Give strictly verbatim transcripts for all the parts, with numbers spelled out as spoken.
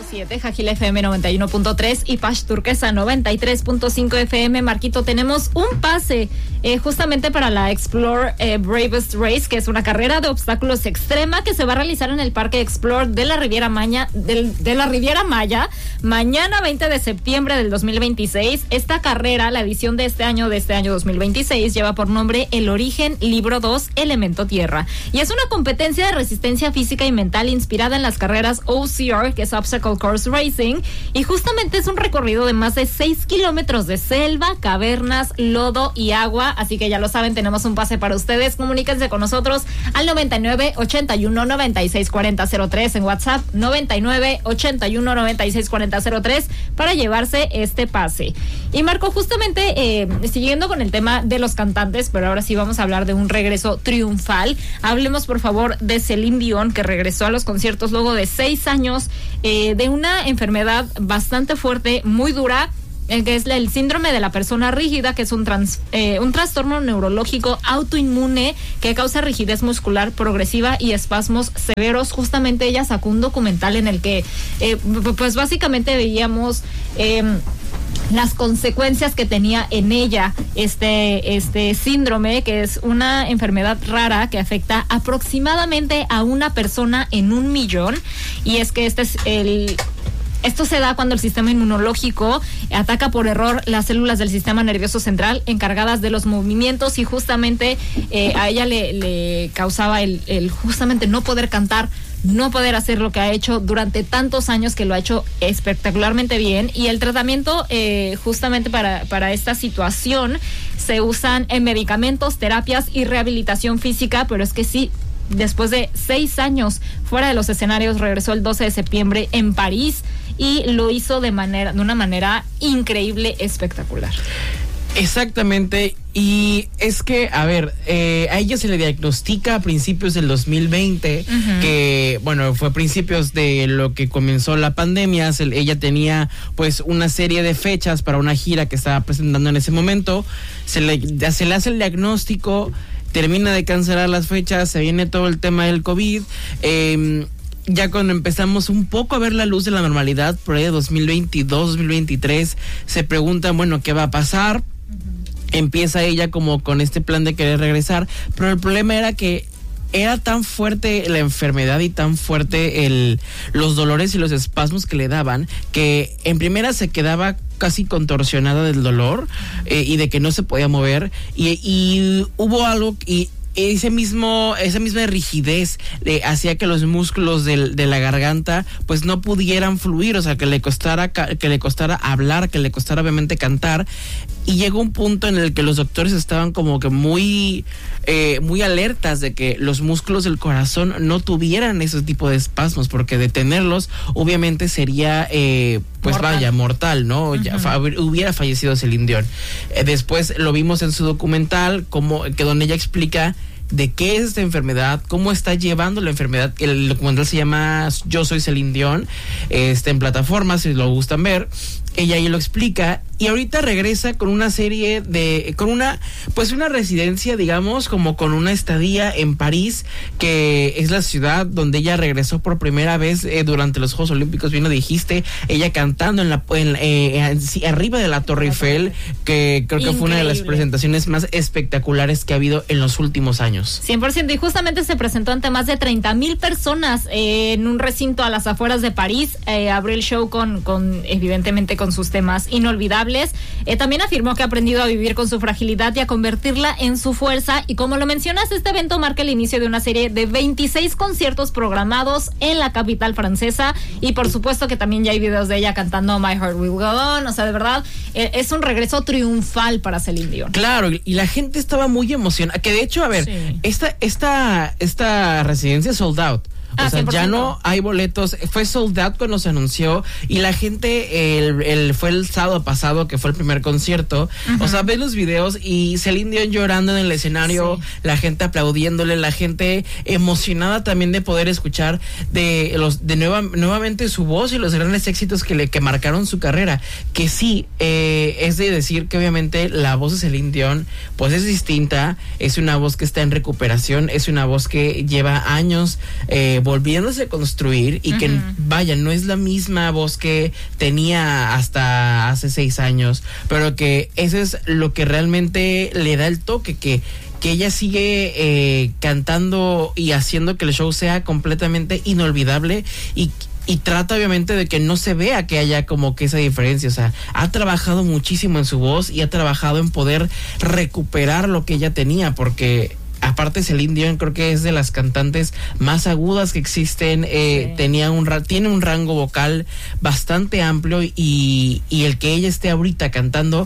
siete, Jajila F M noventa y uno punto tres y Pash Turquesa noventa y tres punto cinco F M. Marquito, tenemos un pase eh, justamente para la Explore eh, Bravest Race, que es una carrera de obstáculos extrema que se va a realizar en el Parque Explore de la Riviera Maya, del, de la Riviera Maya, mañana veinte de septiembre del dos mil veintiséis. Esta carrera, la edición de este año, de este año dos mil veintiséis, lleva por nombre El Origen, Libro dos, Elemento Tierra. Y es una competencia de resistencia física y mental inspirada en las carreras O C R, que es Obstacle Course Racing, y justamente es un recorrido de más de seis kilómetros de selva, cavernas, lodo y agua. Así que ya lo saben, tenemos un pase para ustedes. Comuníquense con nosotros al noventa y nueve, ochenta y uno, noventa y seis, cuarenta, cero tres, en WhatsApp noventa y nueve, ochenta y uno, noventa y seis, cuarenta, cero tres para llevarse este pase. Y Marco, justamente eh, siguiendo con el tema de los cantantes, pero ahora sí vamos a hablar de un regreso triunfal. Hablemos por favor de Celine Dion, que regresó a los conciertos luego de seis años eh, de una enfermedad bastante fuerte, muy dura, eh, que es el síndrome de la persona rígida, que es un, trans, eh, un trastorno neurológico autoinmune que causa rigidez muscular progresiva y espasmos severos. Justamente ella sacó un documental en el que eh, pues básicamente veíamos eh, las consecuencias que tenía en ella este, este síndrome, que es una enfermedad rara que afecta aproximadamente a una persona en un millón. Y es que este es el... Esto se da cuando el sistema inmunológico ataca por error las células del sistema nervioso central encargadas de los movimientos, y justamente eh, a ella le, le causaba el, el justamente no poder cantar, no poder hacer lo que ha hecho durante tantos años, que lo ha hecho espectacularmente bien. Y el tratamiento eh, justamente para, para esta situación se usan en medicamentos, terapias y rehabilitación física, pero es que sí, después de seis años fuera de los escenarios, regresó el doce de septiembre en París y lo hizo de manera, de una manera increíble, espectacular. Exactamente, y es que, a ver, eh, a ella se le diagnostica a principios del dos mil veinte, uh-huh. que, bueno, fue a principios de lo que comenzó la pandemia. Se, ella tenía, pues, una serie de fechas para una gira que estaba presentando en ese momento. Se le, se le hace el diagnóstico, termina de cancelar las fechas, se viene todo el tema del COVID. Eh, ya cuando empezamos un poco a ver la luz de la normalidad, por ahí de dos mil veintidós, dos mil veintitrés, se preguntan, bueno, ¿qué va a pasar? Empieza ella como con este plan de querer regresar, pero el problema era que era tan fuerte la enfermedad y tan fuerte el, los dolores y los espasmos que le daban, que en primera se quedaba casi contorsionada del dolor eh, y de que no se podía mover, y, y hubo algo y ese mismo esa misma rigidez le hacía que los músculos de, de la garganta pues no pudieran fluir, o sea, que le costara que le costara hablar, que le costara obviamente cantar. Y llegó un punto en el que los doctores estaban como que muy eh, muy alertas de que los músculos del corazón no tuvieran ese tipo de espasmos, porque de tenerlos obviamente sería eh, pues mortal. vaya mortal, ¿no? Uh-huh. Ya, fa, hubiera fallecido Celine Dion. Eh, después lo vimos en su documental, como que donde ella explica de qué es esta enfermedad, cómo está llevando la enfermedad. El documental se llama Yo Soy Celine Dion, está en plataformas si lo gustan ver. Ella ahí lo explica, y ahorita regresa con una serie de, con una, pues una residencia, digamos, como con una estadía en París, que es la ciudad donde ella regresó por primera vez eh, durante los Juegos Olímpicos. Bien lo dijiste, ella cantando en la, en, eh, en, arriba de la Torre Eiffel, que creo que Increíble. Fue una de las presentaciones más espectaculares que ha habido en los últimos años. cien por ciento, y justamente se presentó ante más de treinta mil personas eh, en un recinto a las afueras de París. Eh, abrió el show con, con evidentemente, con sus temas inolvidables. Eh, también afirmó que ha aprendido a vivir con su fragilidad y a convertirla en su fuerza. Y como lo mencionas, este evento marca el inicio de una serie de veintiséis conciertos programados en la capital francesa. Y por supuesto que también ya hay videos de ella cantando My Heart Will Go On. O sea, de verdad, eh, es un regreso triunfal para Celine Dion. Claro, y la gente estaba muy emocionada. Que de hecho, a ver, sí. esta, esta, esta residencia sold out. O ah, sea, cien por ciento. Ya no hay boletos. Fue sold out cuando se anunció, y la gente, el, el fue el sábado pasado que fue el primer concierto. Uh-huh. O sea, ves los videos y Celine Dion llorando en el escenario, sí. La gente aplaudiéndole, la gente emocionada también de poder escuchar de los de nueva, nuevamente su voz y los grandes éxitos que le que marcaron su carrera. Que sí, eh, es de decir que obviamente la voz de Celine Dion pues es distinta, es una voz que está en recuperación, es una voz que lleva años eh, volviéndose a construir y uh-huh. que, vaya, no es la misma voz que tenía hasta hace seis años, pero que eso es lo que realmente le da el toque, que que ella sigue eh, cantando y haciendo que el show sea completamente inolvidable y Y trata obviamente de que no se vea que haya como que esa diferencia. O sea, ha trabajado muchísimo en su voz y ha trabajado en poder recuperar lo que ella tenía, porque aparte Celine Dion creo que es de las cantantes más agudas que existen. eh, sí. tenía un tiene un rango vocal bastante amplio y, y el que ella esté ahorita cantando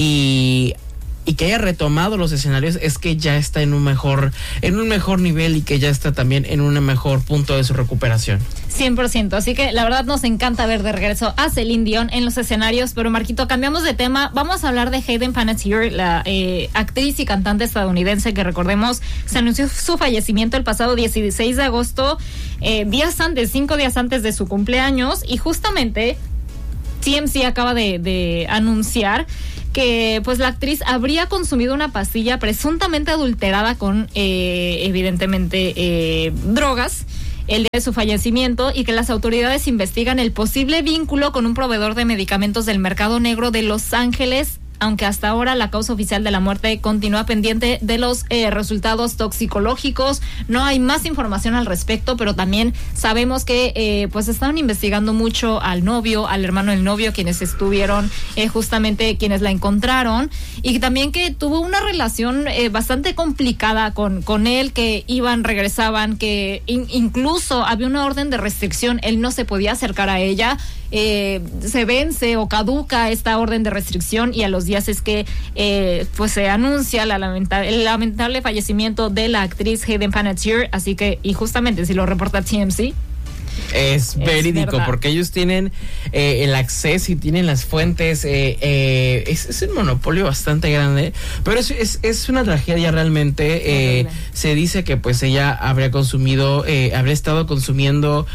y y que haya retomado los escenarios es que ya está en un mejor en un mejor nivel y que ya está también en un mejor punto de su recuperación. cien por ciento, así que la verdad nos encanta ver de regreso a Celine Dion en los escenarios. Pero Marquito, cambiamos de tema, vamos a hablar de Hayden Panettiere, la eh, actriz y cantante estadounidense que, recordemos, se anunció su fallecimiento el pasado dieciséis de agosto, eh, días antes, cinco días antes de su cumpleaños, y justamente T M C acaba de, de anunciar que pues la actriz habría consumido una pastilla presuntamente adulterada con eh, evidentemente eh, drogas el día de su fallecimiento, y que las autoridades investigan el posible vínculo con un proveedor de medicamentos del mercado negro de Los Ángeles, aunque hasta ahora la causa oficial de la muerte continúa pendiente de los eh, resultados toxicológicos. No hay más información al respecto, pero también sabemos que eh, pues estaban investigando mucho al novio, al hermano del novio, quienes estuvieron eh, justamente quienes la encontraron, y también que tuvo una relación eh, bastante complicada con, con él, que iban, regresaban, que in, incluso había una orden de restricción, él no se podía acercar a ella. Eh, se vence o caduca esta orden de restricción y a los días es que eh, pues se anuncia la lamentable, el lamentable fallecimiento de la actriz Hayden Panettiere. Así que, y justamente si lo reporta T M C, es verídico, es porque ellos tienen eh, el acceso y tienen las fuentes. eh, eh, es, es un monopolio bastante grande, pero es, es, es una tragedia realmente. eh, se dice que pues ella habría consumido eh, habría estado consumiendo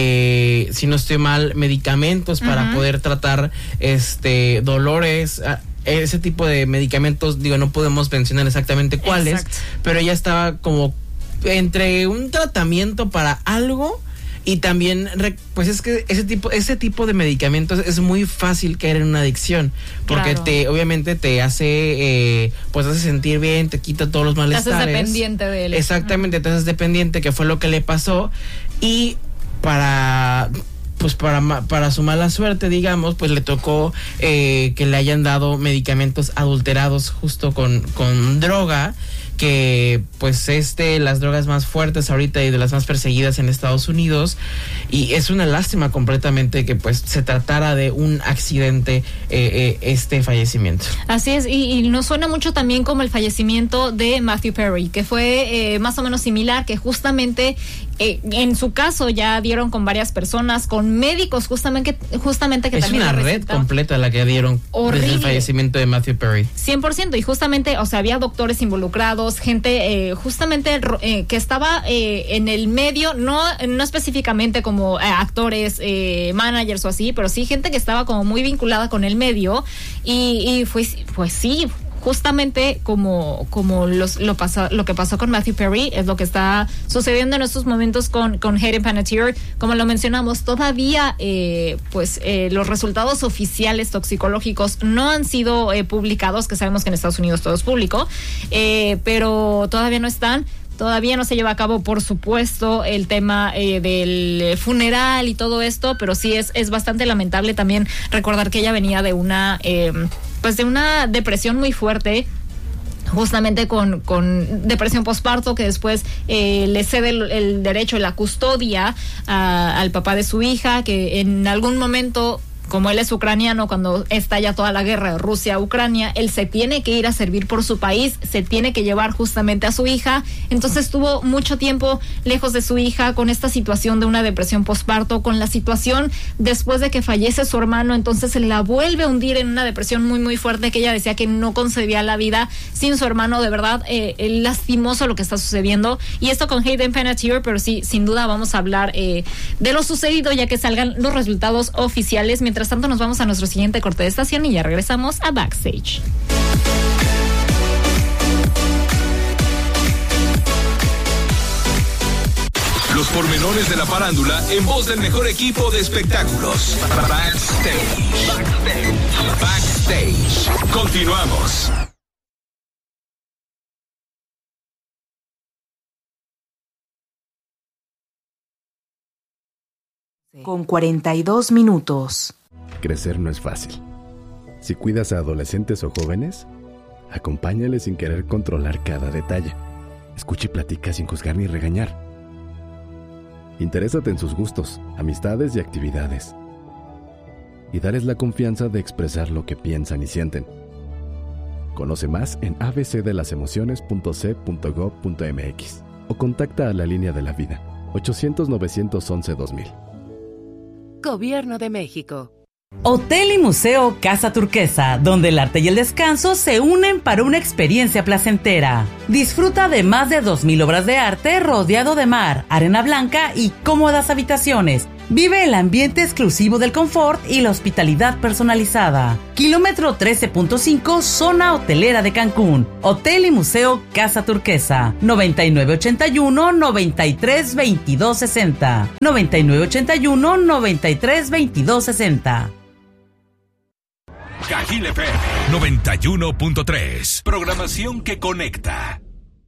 eh, si no estoy mal, medicamentos para uh-huh. poder tratar este dolores, ese tipo de medicamentos. Digo, no podemos mencionar exactamente cuáles. Exacto. Pero ella estaba como entre un tratamiento para algo. Y también, pues es que ese tipo ese tipo de medicamentos es muy fácil caer en una adicción, porque claro. te obviamente te hace eh, pues hace sentir bien, te quita todos los malestares. Te haces dependiente de él. Exactamente, te haces dependiente, que fue lo que le pasó. Y para pues para para su mala suerte, digamos, pues le tocó eh, que le hayan dado medicamentos adulterados justo con con droga, que pues es de las drogas más fuertes ahorita y de las más perseguidas en Estados Unidos, y es una lástima completamente que pues se tratara de un accidente eh, eh, este fallecimiento. Así es, y, y nos suena mucho también como el fallecimiento de Matthew Perry, que fue eh, más o menos similar, que justamente eh, en su caso ya dieron con varias personas, con médicos justamente, justamente que es también... Es una red completa la que dieron horrible. Desde el fallecimiento de Matthew Perry. cien por ciento, y justamente, o sea, había doctores involucrados, gente eh, justamente eh, que estaba eh, en el medio, no, no específicamente como eh, actores, eh, managers o así, pero sí gente que estaba como muy vinculada con el medio, y, y pues, pues sí, justamente como, como los, lo, pasó, lo que pasó con Matthew Perry es lo que está sucediendo en estos momentos con, con Hayden Panettiere. Como lo mencionamos, todavía eh, pues eh, los resultados oficiales toxicológicos no han sido eh, publicados, que sabemos que en Estados Unidos todo es público, eh, pero todavía no están. Todavía no se lleva a cabo, por supuesto, el tema eh, del funeral y todo esto, pero sí es, es bastante lamentable también recordar que ella venía de una, eh, pues de una depresión muy fuerte, justamente con, con depresión postparto, que después eh, le cede el, el derecho y la custodia a, al papá de su hija, que en algún momento, como él es ucraniano, cuando estalla toda la guerra de Rusia-Ucrania, él se tiene que ir a servir por su país, se tiene que llevar justamente a su hija. Entonces estuvo mucho tiempo lejos de su hija, con esta situación de una depresión postparto, con la situación después de que fallece su hermano, entonces se la vuelve a hundir en una depresión muy muy fuerte, que ella decía que no concebía la vida sin su hermano. De verdad, eh, eh, lastimoso lo que está sucediendo, y esto con Hayden Panettiere, pero sí, sin duda vamos a hablar eh, de lo sucedido ya que salgan los resultados oficiales. Mientras tanto, nos vamos a nuestro siguiente corte de estación y ya regresamos a Backstage. Los pormenores de la farándula en voz del mejor equipo de espectáculos. Backstage. Backstage. Backstage. Continuamos. Con cuarenta y dos minutos. Crecer no es fácil. Si cuidas a adolescentes o jóvenes, acompáñales sin querer controlar cada detalle. Escucha y platica sin juzgar ni regañar. Interésate en sus gustos, amistades y actividades. Y dales la confianza de expresar lo que piensan y sienten. Conoce más en a b c de las emociones punto c punto gov punto m x o contacta a la línea de la vida ochocientos, novecientos once, dos mil. Gobierno de México. Hotel y Museo Casa Turquesa, donde el arte y el descanso se unen para una experiencia placentera. Disfruta de más de dos mil obras de arte rodeado de mar, arena blanca y cómodas habitaciones. Vive el ambiente exclusivo del confort y la hospitalidad personalizada. Kilómetro trece punto cinco, zona hotelera de Cancún. Hotel y Museo Casa Turquesa. noventa y nueve ochenta y uno, noventa y tres veintidós sesenta. noventa y nueve ochenta y uno, noventa y tres veintidós sesenta. Cajil F M noventa y uno punto tres. Programación que conecta.